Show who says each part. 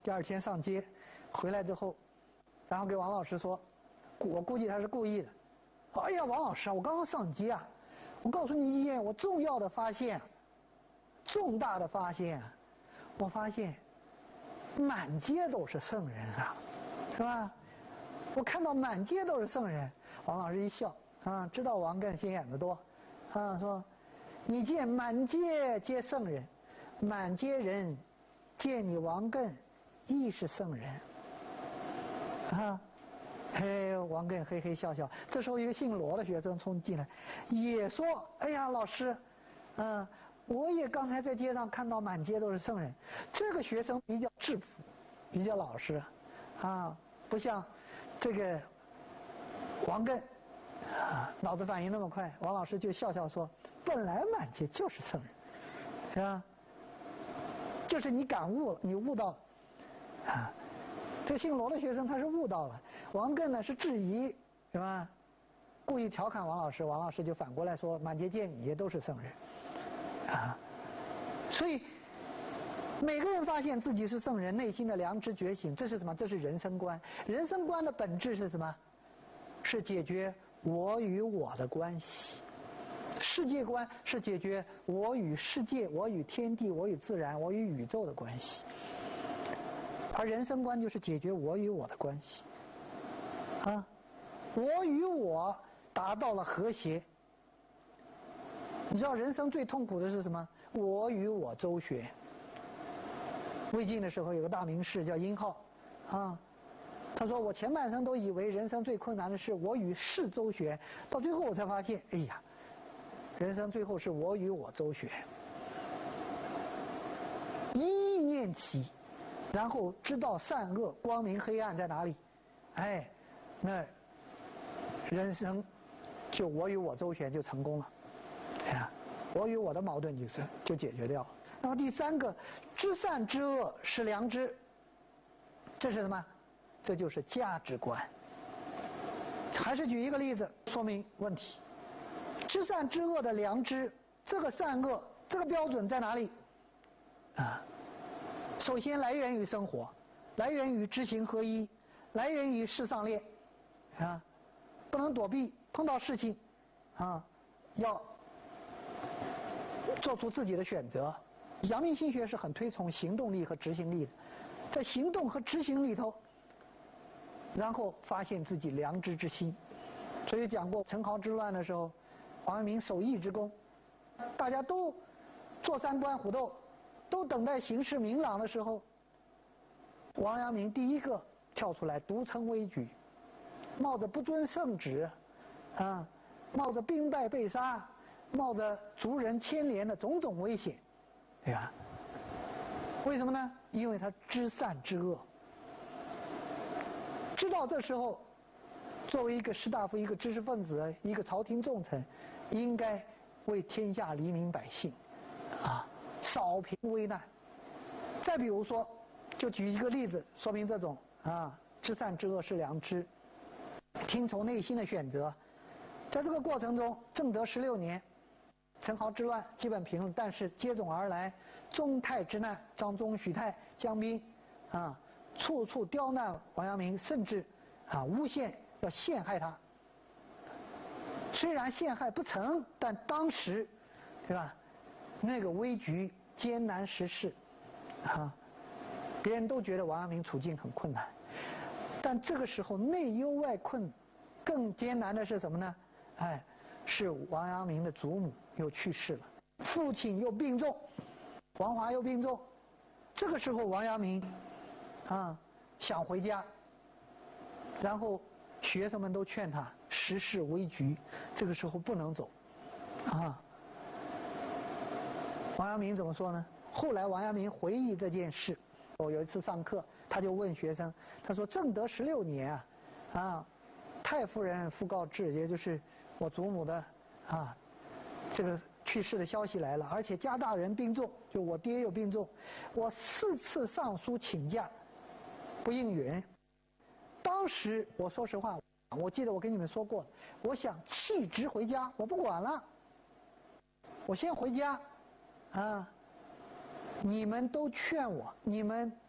Speaker 1: 第二天上街，回来之后，然后给王老师说，我估计他是故意的。哎呀，王老师啊，我刚刚上街啊，我告诉你一件我重要的发现，重大的发现，我发现满街都是圣人啊，是吧？我看到满街都是圣人。王老师一笑啊，知道王艮心眼子多啊，说你见满街皆圣人，满街人见你王艮亦是圣人啊。嘿，王艮嘿嘿笑笑。这时候一个姓罗的学生冲进来，也说：“哎呀，老师，我也刚才在街上看到满街都是圣人。”这个学生比较质朴，比较老实，啊，不像这个王艮脑子反应那么快。王老师就笑笑说：“本来满街就是圣人，是吧？就是你感悟了，你悟到了啊。”这个姓罗的学生他是悟到了，王艮呢是质疑，是吧？故意调侃王老师，王老师就反过来说：“满街见你也都是圣人，啊！”所以每个人发现自己是圣人，内心的良知觉醒，这是什么？这是人生观。人生观的本质是什么？是解决我与我的关系。世界观是解决我与世界、我与天地、我与自然、我与宇宙的关系。而人生观就是解决我与我的关系，啊，我与我达到了和谐。你知道人生最痛苦的是什么？我与我周旋。魏晋的时候有个大名士叫殷浩，啊，他说我前半生都以为人生最困难的是我与世周旋，到最后我才发现，哎呀，人生最后是我与我周旋。一意念起，然后知道善恶、光明、黑暗在哪里，哎，那人生就我与我周旋就成功了，哎呀，我与我的矛盾就解决掉了。那么第三个，知善知恶是良知，这是什么？这就是价值观。还是举一个例子说明问题。知善知恶的良知，这个善恶这个标准在哪里啊？首先来源于生活，来源于知行合一，来源于事上练，啊，不能躲避，碰到事情，啊，要做出自己的选择。阳明心学是很推崇行动力和执行力的，在行动和执行里头，然后发现自己良知之心。所以讲过陈豪之乱的时候，王阳明守义之功，大家都坐三关虎斗，都等待形势明朗的时候，王阳明第一个跳出来独撑危局，冒着不遵圣旨，啊，冒着兵败被杀，冒着族人牵连的种种危险，对吧？为什么呢？因为他知善知恶，知道这时候作为一个士大夫、一个知识分子、一个朝廷重臣，应该为天下黎民百姓啊扫平危难。再比如说，就举一个例子说明这种知善知恶是良知，听从内心的选择。在这个过程中，正德16年，陈豪之乱基本平了，但是接踵而来宗泰之难，张忠、许泰将兵处处刁难王阳明，甚至诬陷要陷害他。虽然陷害不成，但当时，对吧？那个危局艰难时事，别人都觉得王阳明处境很困难，但这个时候内忧外困，更艰难的是什么呢？是王阳明的祖母又去世了，父亲又病重，王华又病重。这个时候王阳明想回家，然后学生们都劝他时势危局，这个时候不能走王阳明怎么说呢？后来王阳明回忆这件事，有一次上课，他就问学生，他说正德16年太夫人讣告至，也就是我祖母的这个去世的消息来了，而且家大人病重，就我爹又病重，我4次上书请假，不应允。当时我说实话，我记得我跟你们说过，我想弃职回家，我不管了，我先回家你们都劝我，你们